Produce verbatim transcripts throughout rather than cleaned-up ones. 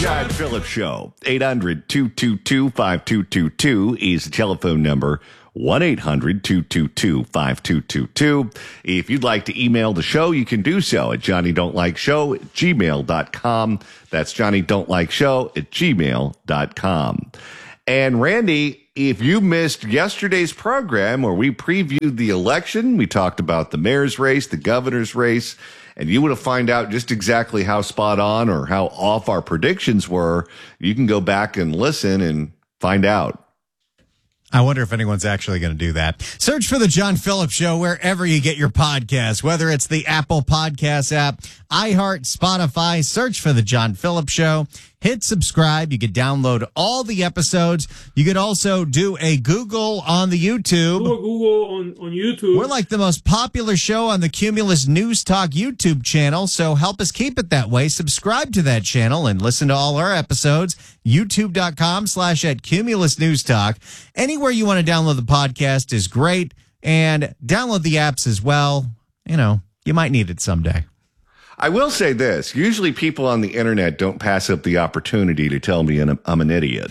John Phillips Show. eight hundred, two two two, five two two two is the telephone number. one eight hundred, two two two, five two two two. If you'd like to email the show, you can do so at Johnny Don't Like Show at gmail dot com. That's Johnny Don't Like Show at gmail dot com. And Randy, if you missed yesterday's program where we previewed the election, we talked about the mayor's race, the governor's race, and you want to find out just exactly how spot on or how off our predictions were, you can go back and listen and find out. I wonder if anyone's actually going to do that. Search for the John Phillips Show wherever you get your podcasts, whether it's the Apple Podcasts app, iHeart, Spotify. Search for the John Phillips Show. Hit subscribe. You could download all the episodes. You could also do a Google on the YouTube. Do a Google on, on YouTube. We're like the most popular show on the Cumulus News Talk YouTube channel, so help us keep it that way. Subscribe to that channel and listen to all our episodes. YouTube.com slash at Cumulus News Talk. Anywhere you want to download the podcast is great, and download the apps as well. You know, you might need it someday. I will say this. Usually people on the internet don't pass up the opportunity to tell me I'm, I'm an idiot.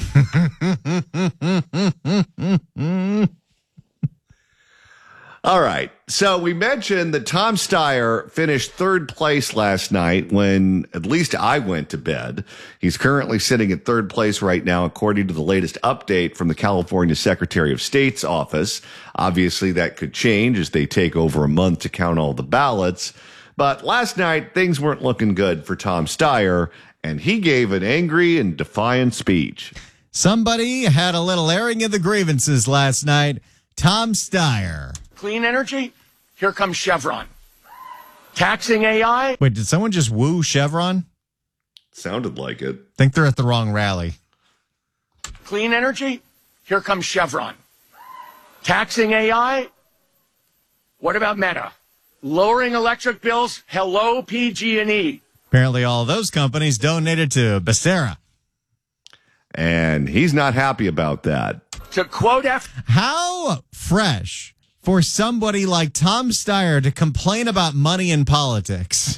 All right. So we mentioned that Tom Steyer finished third place last night when at least I went to bed. He's currently sitting at third place right now, according to the latest update from the California Secretary of State's office. Obviously, that could change as they take over a month to count all the ballots. But last night, things weren't looking good for Tom Steyer, and he gave an angry and defiant speech. Somebody had a little airing of the grievances last night. Tom Steyer. Clean energy? Here comes Chevron. Taxing A I? Wait, did someone just woo Chevron? Sounded like it. Think they're at the wrong rally. Clean energy? Here comes Chevron. Taxing A I? What about Meta? Lowering electric bills? Hello, P G and E. Apparently all those companies donated to Becerra. And he's not happy about that. To quote F... How fresh for somebody like Tom Steyer to complain about money in politics.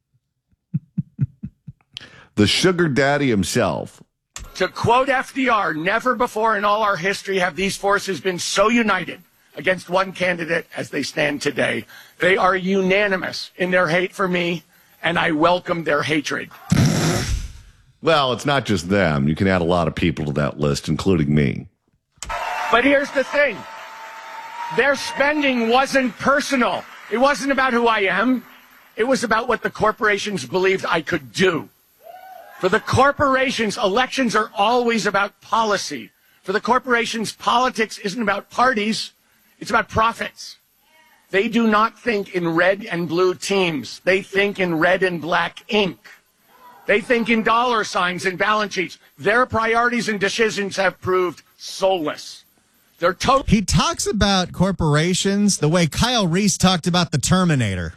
The sugar daddy himself. To quote F D R, never before in all our history have these forces been so united against one candidate as they stand today. They are unanimous in their hate for me, and I welcome their hatred. Well, it's not just them. You can add a lot of people to that list, including me. But here's the thing. Their spending wasn't personal. It wasn't about who I am. It was about what the corporations believed I could do. For the corporations, elections are always about policy. For the corporations, politics isn't about parties. It's about profits. They do not think in red and blue teams. They think in red and black ink. They think in dollar signs and balance sheets. Their priorities and decisions have proved soulless. They're total. He talks about corporations the way Kyle Reese talked about the Terminator.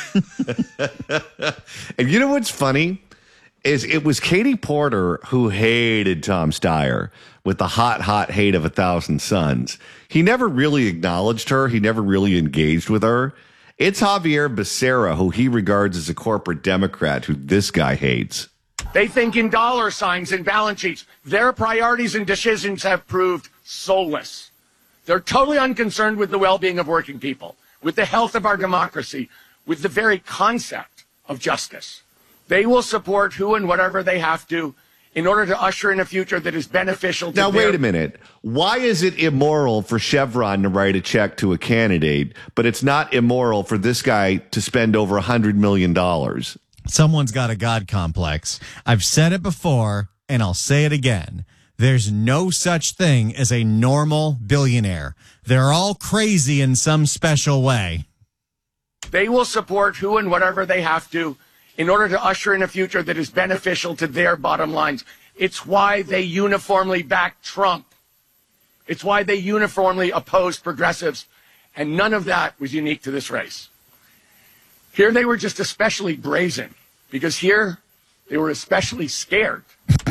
And you know what's funny? Is it was Katie Porter who hated Tom Steyer with the hot, hot hate of a thousand suns. He never really acknowledged her. He never really engaged with her. It's Javier Becerra, who he regards as a corporate Democrat, who this guy hates. They think in dollar signs and balance sheets. Their priorities and decisions have proved soulless. They're totally unconcerned with the well-being of working people, with the health of our democracy, with the very concept of justice. They will support who and whatever they have to in order to usher in a future that is beneficial to Now, their- wait a minute. Why is it immoral for Chevron to write a check to a candidate, but it's not immoral for this guy to spend over one hundred million dollars? Someone's got a God complex. I've said it before, and I'll say it again. There's no such thing as a normal billionaire. They're all crazy in some special way. They will support who and whatever they have to in order to usher in a future that is beneficial to their bottom lines. It's why they uniformly back Trump. It's why they uniformly oppose progressives. And none of that was unique to this race. Here they were just especially brazen, because here they were especially scared.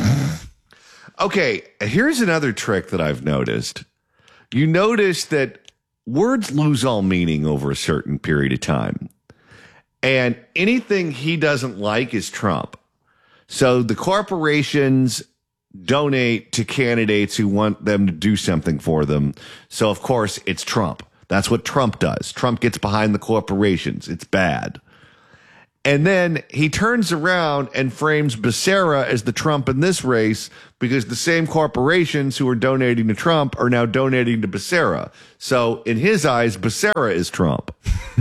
Okay, here's another trick that I've noticed. You notice that words lose all meaning over a certain period of time. And anything he doesn't like is Trump. So the corporations donate to candidates who want them to do something for them. So, of course, it's Trump. That's what Trump does. Trump gets behind the corporations. It's bad. And then he turns around and frames Becerra as the Trump in this race because the same corporations who are donating to Trump are now donating to Becerra. So in his eyes, Becerra is Trump.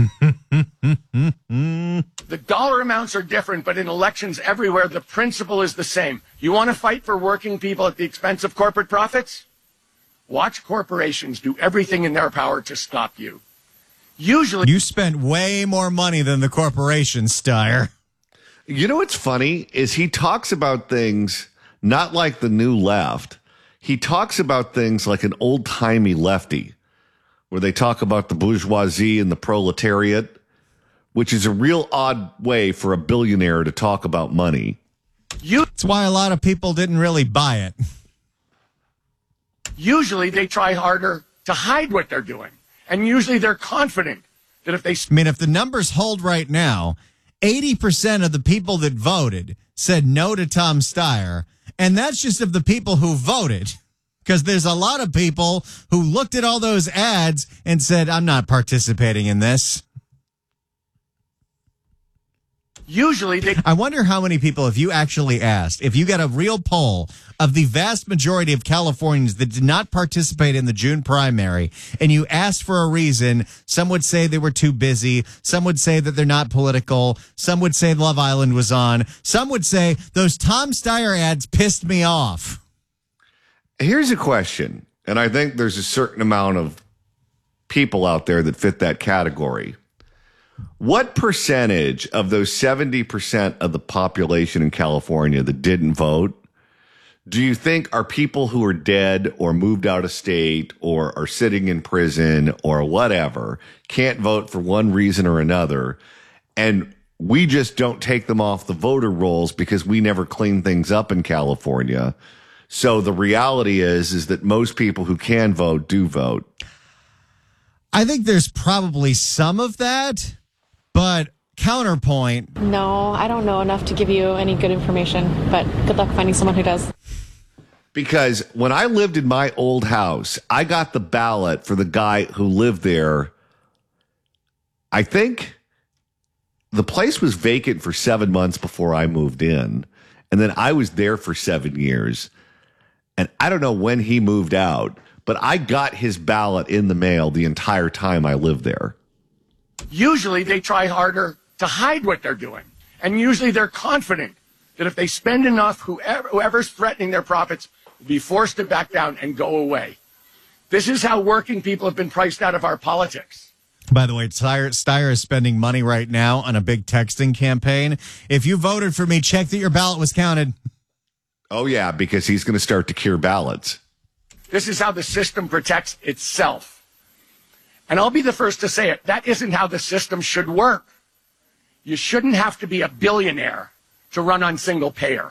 The dollar amounts are different, but in elections everywhere, the principle is the same. You want to fight for working people at the expense of corporate profits? Watch corporations do everything in their power to stop you. Usually, you spent way more money than the corporation, Steyer. You know what's funny is he talks about things not like the new left. He talks about things like an old-timey lefty, where they talk about the bourgeoisie and the proletariat, which is a real odd way for a billionaire to talk about money. You, That's why a lot of people didn't really buy it. Usually, they try harder to hide what they're doing. And usually they're confident that if they... I mean, if the numbers hold right now, eighty percent of the people that voted said no to Tom Steyer. And that's just of the people who voted. Because there's a lot of people who looked at all those ads and said, I'm not participating in this. Usually they... I wonder how many people, if you actually asked, if you got a real poll of the vast majority of Californians that did not participate in the June primary, and you asked for a reason, some would say they were too busy, some would say that they're not political, some would say Love Island was on, some would say those Tom Steyer ads pissed me off. Here's a question, and I think there's a certain amount of people out there that fit that category. What percentage of those seventy percent of the population in California that didn't vote do you think are people who are dead or moved out of state or are sitting in prison or whatever, can't vote for one reason or another, and we just don't take them off the voter rolls because we never clean things up in California? So the reality is, is that most people who can vote do vote. I think there's probably some of that. But counterpoint. No, I don't know enough to give you any good information, but good luck finding someone who does. Because when I lived in my old house, I got the ballot for the guy who lived there. I think the place was vacant for seven months before I moved in. And then I was there for seven years. And I don't know when he moved out, but I got his ballot in the mail the entire time I lived there. Usually they try harder to hide what they're doing. And usually they're confident that if they spend enough, whoever, whoever's threatening their profits will be forced to back down and go away. This is how working people have been priced out of our politics. By the way, Steyer, Steyer is spending money right now on a big texting campaign. If you voted for me, check that your ballot was counted. Oh, yeah, because he's going to start to cure ballots. This is how the system protects itself. And I'll be the first to say it. That isn't how the system should work. You shouldn't have to be a billionaire to run on single payer.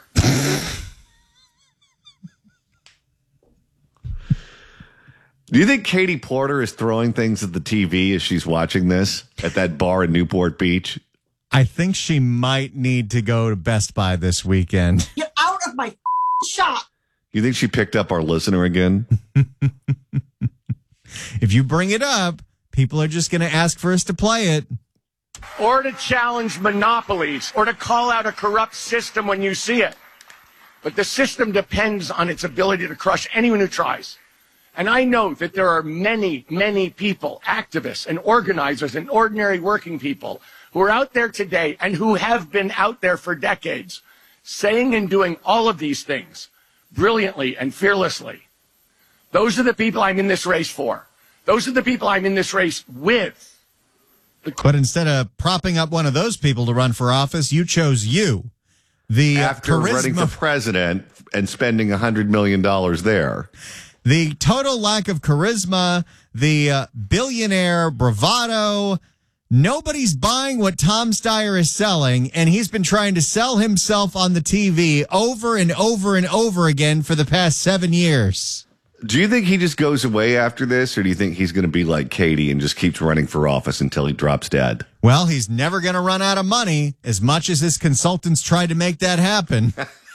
Do you think Katie Porter is throwing things at the T V as she's watching this at that bar in Newport Beach? I think she might need to go to Best Buy this weekend. Get out of my shop. You think she picked up our listener again? If you bring it up, people are just going to ask for us to play it. Or to challenge monopolies, or to call out a corrupt system when you see it. But the system depends on its ability to crush anyone who tries. And I know that there are many, many people, activists and organizers and ordinary working people who are out there today and who have been out there for decades, saying and doing all of these things brilliantly and fearlessly. Those are the people I'm in this race for. Those are the people I'm in this race with. The- but instead of propping up one of those people to run for office, you chose you. The After charisma- running for president and spending one hundred million dollars there. The total lack of charisma, the uh, billionaire bravado. Nobody's buying what Tom Steyer is selling, and he's been trying to sell himself on the T V over and over and over again for the past seven years. Do you think he just goes away after this, or do you think he's going to be like Katie and just keeps running for office until he drops dead? Well, he's never going to run out of money, as much as his consultants tried to make that happen.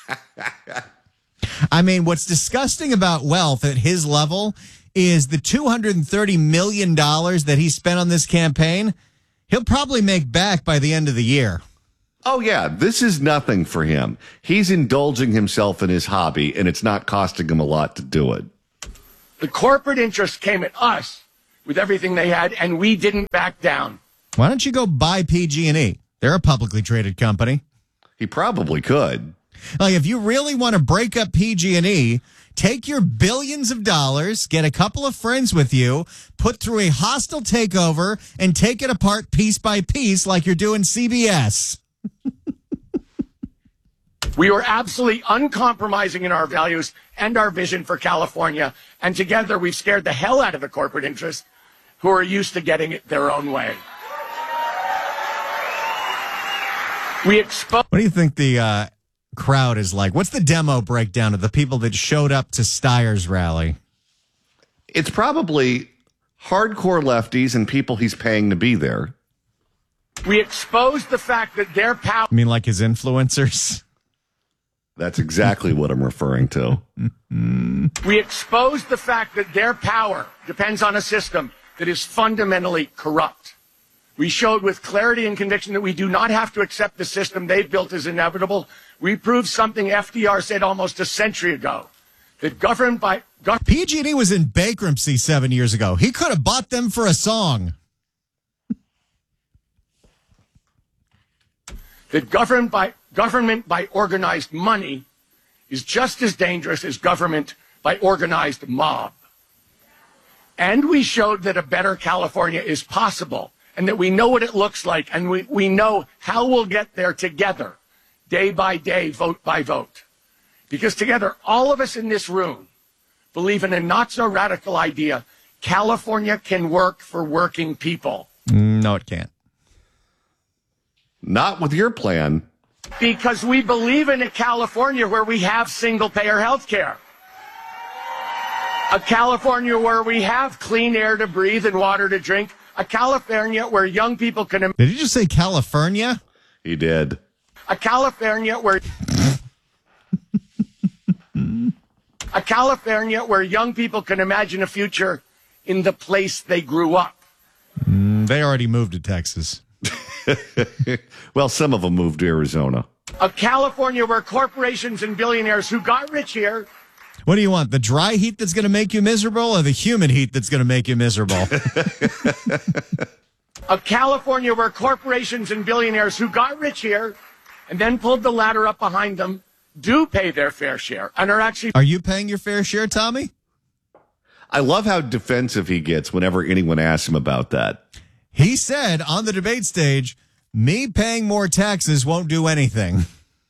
I mean, what's disgusting about wealth at his level is the two hundred thirty million dollars that he spent on this campaign, he'll probably make back by the end of the year. Oh, yeah, this is nothing for him. He's indulging himself in his hobby, and it's not costing him a lot to do it. The corporate interests came at us with everything they had, and we didn't back down. Why don't you go buy P G and E? They're a publicly traded company. He probably could. Like, if you really want to break up P G and E, take your billions of dollars, get a couple of friends with you, put through a hostile takeover, and take it apart piece by piece like you're doing C B S. We were absolutely uncompromising in our values and our vision for California, and together we've scared the hell out of the corporate interests who are used to getting it their own way. We exposed. What do you think the uh, crowd is like? What's the demo breakdown of the people that showed up to Steyer's rally? It's probably hardcore lefties and people he's paying to be there. We exposed the fact that their power. I mean, like his influencers? That's exactly what I'm referring to. We exposed the fact that their power depends on a system that is fundamentally corrupt. We showed with clarity and conviction that we do not have to accept the system they've built as inevitable. We proved something F D R said almost a century ago, that governed by... Go- P G and E was in bankruptcy seven years ago. He could have bought them for a song. that governed by, government by organized money is just as dangerous as government by organized mob. And we showed that a better California is possible, and that we know what it looks like, and we, we know how we'll get there together, day by day, vote by vote. Because together, all of us in this room believe in a not-so-radical idea: California can work for working people. No, it can't. Not with your plan. Because we believe in a California where we have single-payer health care. A California where we have clean air to breathe and water to drink. A California where young people can... Did you just say California? He did. A California where... a California where young people can imagine a future in the place they grew up. Mm, they already moved to Texas. Well, some of them moved to Arizona. A California where corporations and billionaires who got rich here... What do you want? The dry heat that's going to make you miserable, or the humid heat that's going to make you miserable? A California where corporations and billionaires who got rich here and then pulled the ladder up behind them do pay their fair share and are actually... Are you paying your fair share, Tommy? I love how defensive he gets whenever anyone asks him about that. He said on the debate stage, me paying more taxes won't do anything.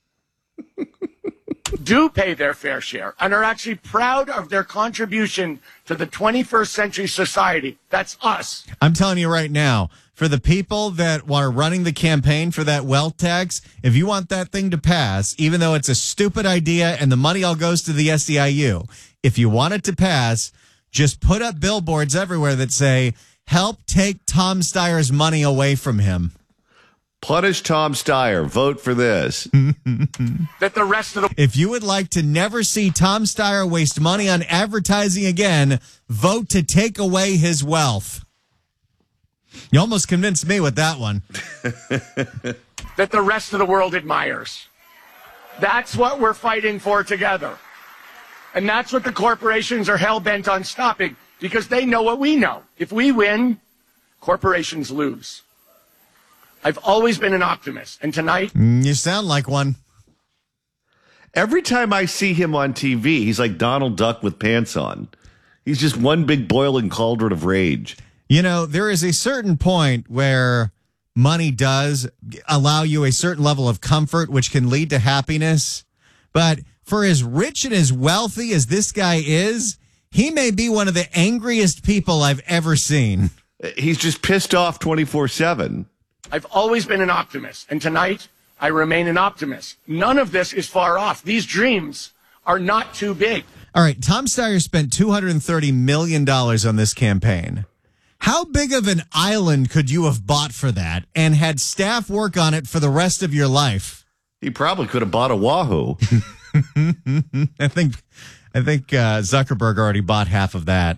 do pay their fair share and are actually proud of their contribution to the twenty-first century society. That's us. I'm telling you right now, for the people that are running the campaign for that wealth tax, if you want that thing to pass, even though it's a stupid idea and the money all goes to the S E I U, if you want it to pass, just put up billboards everywhere that say, help take Tom Steyer's money away from him. Punish Tom Steyer. Vote for this. That the rest of the... If you would like to never see Tom Steyer waste money on advertising again, vote to take away his wealth. You almost convinced me with that one. that the rest of the world admires. That's what we're fighting for together. And that's what the corporations are hell-bent on stopping, because they know what we know. If we win, corporations lose. I've always been an optimist, and tonight... You sound like one. Every time I see him on T V, he's like Donald Duck with pants on. He's just one big boiling cauldron of rage. You know, there is a certain point where money does allow you a certain level of comfort, which can lead to happiness. But for as rich and as wealthy as this guy is, he may be one of the angriest people I've ever seen. He's just pissed off twenty-four seven. I've always been an optimist, and tonight I remain an optimist. None of this is far off. These dreams are not too big. All right, Tom Steyer spent two hundred thirty million dollars on this campaign. How big of an island could you have bought for that and had staff work on it for the rest of your life? He probably could have bought a Wahoo. I think I think uh, Zuckerberg already bought half of that.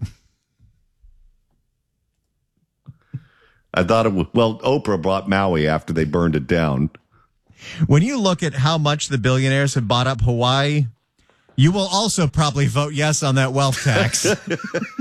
I thought it was, well, Oprah bought Maui after they burned it down. When you look at how much the billionaires have bought up Hawaii, you will also probably vote yes on that wealth tax.